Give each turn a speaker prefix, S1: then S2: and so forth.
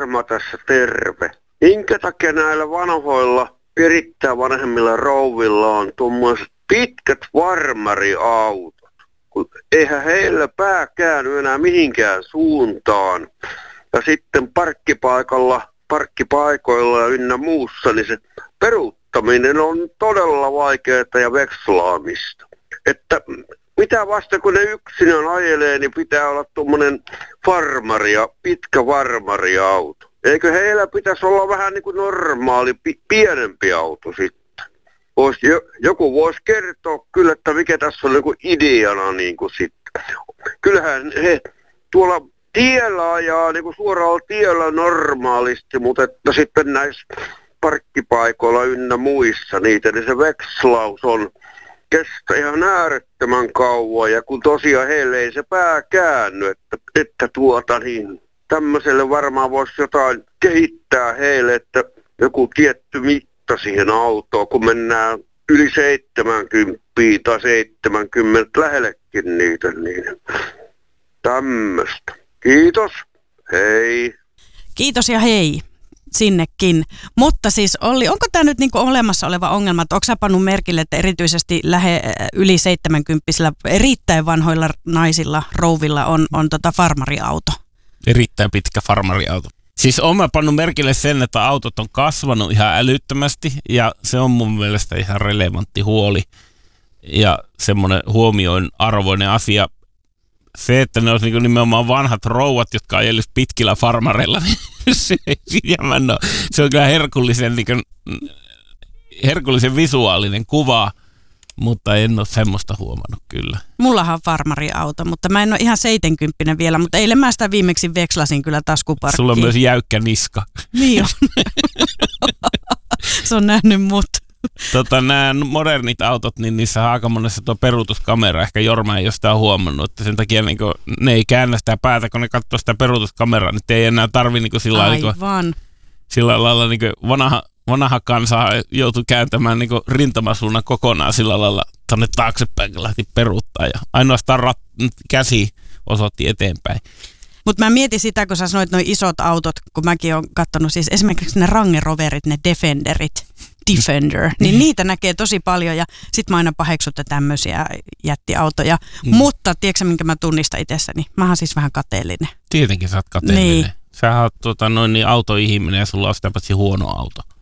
S1: Jorma tässä terve. Minkä takia näillä vanhoilla, erittäin vanhemmilla rouvilla on tuommoiset pitkät farmariautot? Kun eihän heillä pää käänny enää mihinkään suuntaan. Ja sitten parkkipaikoilla ja ynnä muussa, niin se peruuttaminen on todella vaikeaa ja vekslaamista. Että mitä vasta kun ne yksinään ajelee, niin pitää olla tuommoinen pitkä farmariauto. Eikö heillä pitäisi olla vähän niin kuin normaali, pienempi auto sitten? Joku voisi kertoa kyllä, että mikä tässä on niin kuin ideana niin kuin sitten. Kyllähän he tuolla tiellä ajaa niin kuin suoralla tiellä normaalisti, mutta että sitten näissä parkkipaikoilla ynnä muissa niitä, niin se vekslaus on kestä ihan äärettömän kauan, ja kun tosiaan heille ei se pää käänny, että tämmöiselle varmaan voisi jotain kehittää heille, että joku tietty mitta siihen autoon, kun mennään yli 70 tai 70 lähellekin niitä, niin tämmöistä. Kiitos, hei.
S2: Kiitos ja hei sinnekin. Mutta siis Olli, onko tämä nyt niinku olemassa oleva ongelma, että onko sä pannut merkille, että erityisesti yli 70-vuotiailla erittäin vanhoilla naisilla, rouvilla on farmariauto?
S3: Erittäin pitkä farmariauto. Siis olen mä pannut merkille sen, että autot on kasvanut ihan älyttömästi ja se on mun mielestä ihan relevantti huoli ja semmoinen huomioin arvoinen asia. Se, että ne olisi niin nimenomaan vanhat rouvat, jotka ajelisi pitkillä farmareilla, niin se on kyllä herkullisen visuaalinen kuva, mutta en ole semmoista huomannut kyllä.
S2: Mullahan on farmariauto, mutta mä en ole ihan 70 vielä, mutta eilen mä sitä viimeksi vekslasin kyllä taskuparkkiin.
S3: Sulla on myös jäykkä niska.
S2: Niin on. Se on nähnyt mut.
S3: Nämä modernit autot, niin niissä on aika monessa tuo peruutuskamera. Ehkä Jorma ei ole sitä huomannut, että sen takia niin ne ei käännä sitä päätä, kun ne katsoo sitä peruutuskameraa, niin ei enää tarvitse niin sillä lailla niin vanha kansa joutui kääntämään niin rintamasuunnan kokonaan sillä lailla tuonne taaksepäin, kun lähti peruuttaa ja ainoastaan käsi osoitti eteenpäin.
S2: Mutta mä mietin sitä, kun sä sanoit nuo isot autot, kun mäkin olen katsonut siis esimerkiksi ne Range Roverit, ne Defender, niin niitä näkee tosi paljon ja sit mä aina paheksutte tämmöisiä jättiautoja. Mutta tiedätkö minkä mä tunnistan itsessäni? Mä oon siis vähän kateellinen.
S3: Tietenkin sä oot kateellinen.
S2: Niin.
S3: Sä oot autoihminen ja sulla on sitä paitsi huono auto.